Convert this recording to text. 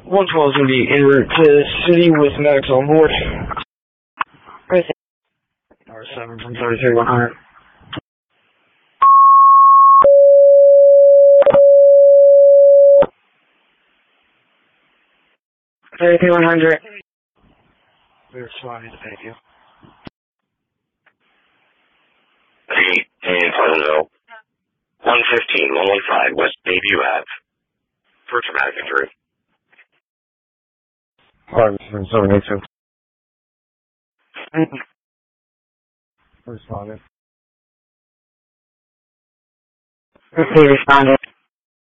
112 is going to be en route to the city with medics on board. R7 from 33100. We're responding, thank you. In Pleasantville. 115, 115, West Bayview Ave. For traumatic injury. Alright, 782. Responding. Okay, responded.